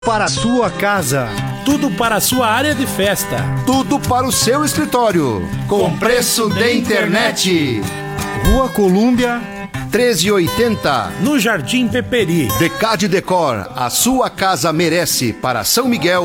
Para a sua casa. Tudo para a sua área de festa. Tudo para o seu escritório. Com preço de internet. Rua Colúmbia 1380. No Jardim Peperi. Decade Decor. A sua casa merece. Para São Miguel.